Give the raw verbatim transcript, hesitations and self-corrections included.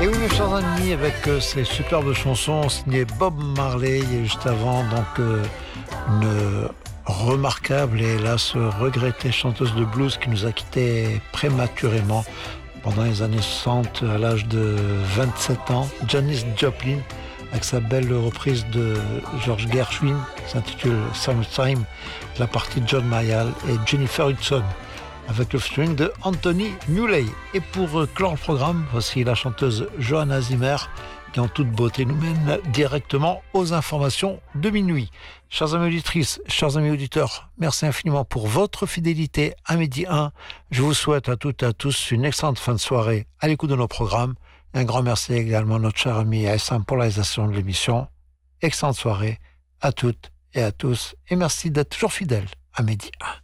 Et oui, mes chers amis, avec euh, ces superbes chansons signées Bob Marley, et juste avant, donc euh, une remarquable et hélas regrettée chanteuse de blues qui nous a quittés prématurément pendant les années soixante à l'âge de vingt-sept ans, Janis Joplin, avec sa belle reprise de George Gershwin, qui s'intitule Summertime, la partie de John Mayall et Jennifer Hudson, avec le featuring de Anthony Newley. Et pour clore le programme, voici la chanteuse Johanna Zimmer, qui en toute beauté nous mène directement aux informations de minuit. Chers amis auditrices, chers amis auditeurs, merci infiniment pour votre fidélité à Midi un. Je vous souhaite à toutes et à tous une excellente fin de soirée à l'écoute de nos programmes. Et un grand merci également à notre cher ami Sam pour la réalisation de l'émission. Excellente soirée à toutes et à tous. Et merci d'être toujours fidèles à Midi un.